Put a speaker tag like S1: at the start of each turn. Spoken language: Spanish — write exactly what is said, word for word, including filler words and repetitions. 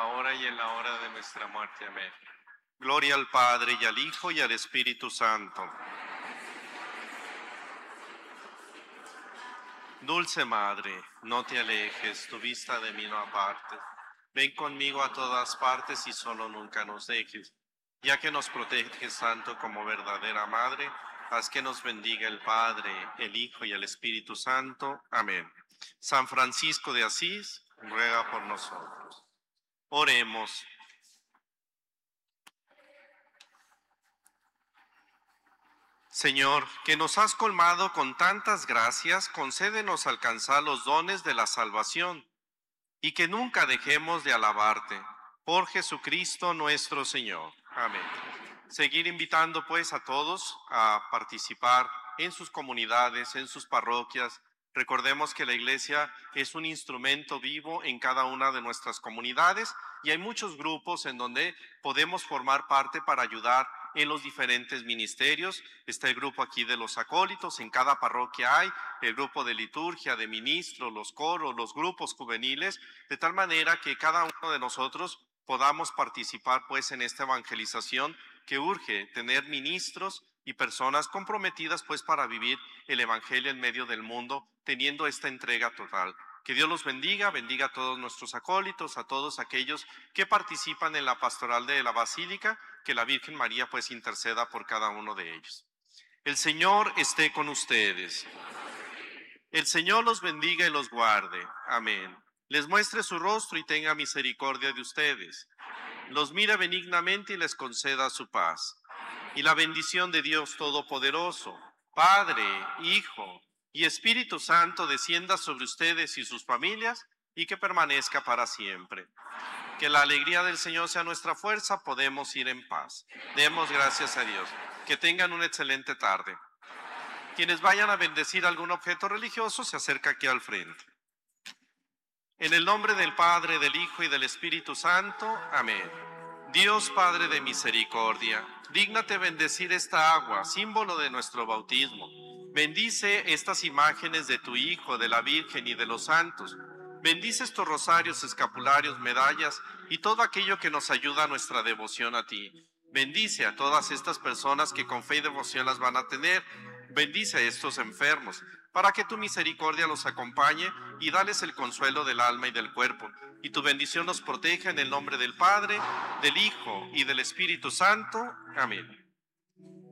S1: ahora y en la hora de nuestra muerte. Amén. Gloria al Padre, y al Hijo, y al Espíritu Santo. Dulce Madre, no te alejes, tu vista de mí no apartes. Ven conmigo a todas partes y solo nunca nos dejes. Ya que nos proteges tanto como verdadera Madre, haz que nos bendiga el Padre, el Hijo y el Espíritu Santo. Amén. San Francisco de Asís, ruega por nosotros. Oremos. Señor, que nos has colmado con tantas gracias, concédenos alcanzar los dones de la salvación y que nunca dejemos de alabarte. Por Jesucristo nuestro Señor. Amén. Seguir invitando pues a todos a participar en sus comunidades, en sus parroquias. Recordemos que la iglesia es un instrumento vivo en cada una de nuestras comunidades y hay muchos grupos en donde podemos formar parte para ayudar en los diferentes ministerios. Está el grupo aquí de los acólitos, en cada parroquia hay el grupo de liturgia, de ministros, los coros, los grupos juveniles, de tal manera que cada uno de nosotros podamos participar pues en esta evangelización que urge tener ministros y personas comprometidas pues para vivir el evangelio en medio del mundo, teniendo esta entrega total. Que Dios los bendiga, bendiga a todos nuestros acólitos, a todos aquellos que participan en la pastoral de la Basílica, que la Virgen María pues interceda por cada uno de ellos. El Señor esté con ustedes. El Señor los bendiga y los guarde. Amén. Les muestre su rostro y tenga misericordia de ustedes. Los mire benignamente y les conceda su paz. Y la bendición de Dios Todopoderoso, Padre, Hijo y Espíritu Santo descienda sobre ustedes y sus familias y que permanezca para siempre. Que la alegría del Señor sea nuestra fuerza, podemos ir en paz. Demos gracias a Dios. Que tengan una excelente tarde. Quienes vayan a bendecir algún objeto religioso, se acerca aquí al frente. En el nombre del Padre, del Hijo y del Espíritu Santo. Amén. Dios Padre de misericordia, dígnate bendecir esta agua, símbolo de nuestro bautismo. Bendice estas imágenes de tu Hijo, de la Virgen y de los santos. Bendice estos rosarios, escapularios, medallas y todo aquello que nos ayuda a nuestra devoción a ti. Bendice a todas estas personas que con fe y devoción las van a tener. Bendice a estos enfermos, para que tu misericordia los acompañe y dales el consuelo del alma y del cuerpo. Y tu bendición los proteja en el nombre del Padre, del Hijo y del Espíritu Santo. Amén.